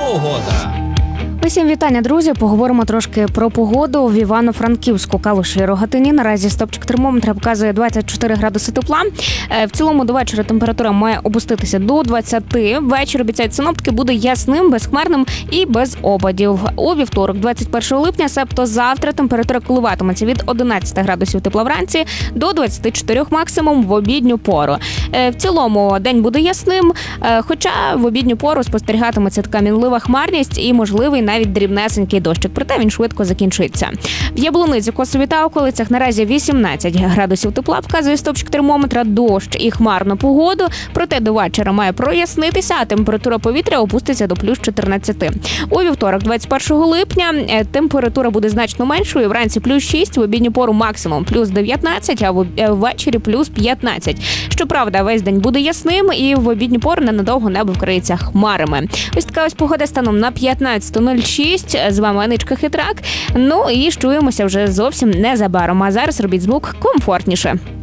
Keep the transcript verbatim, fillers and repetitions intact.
Погода. Усім вітання, друзі. Поговоримо трошки про погоду в Івано-Франківську, Калуші і Рогатині. Наразі стопчик термометра показує двадцять чотири градуси тепла. В цілому до вечора температура має опуститися до двадцяти. Вечір, обіцяють синоптики, буде ясним, безхмарним і без опадів. У вівторок, двадцять першого липня, себто завтра, температура коливатиметься від одинадцяти градусів тепла вранці до двадцяти чотирьох максимум в обідню пору. В цілому день буде ясним, хоча в обідню пору спостерігатиметься така мінлива хмарність і можливий навіть дрібнесенький дощик, проте він швидко закінчиться. В Яблуниці, Косові та околицях наразі вісімнадцять градусів тепла, вказує стопчик термометра, дощ і хмарну погоду, проте до вечора має прояснитися, а температура повітря опуститься до плюс чотирнадцяти. У вівторок, двадцять першого липня, температура буде значно меншою, вранці плюс шість, в обідню пору максимум плюс дев'ятнадцять, а ввечері плюс п'ятнадцять. Щоправда, весь день буде ясним і в обідню пору ненадовго небо вкриється хмарами. Ось така ось погода станом на п'ятнадцяте нуль шість. З вами Аничка Хитрак. Ну і чуємося вже зовсім незабаром. А зараз робіть звук комфортніше.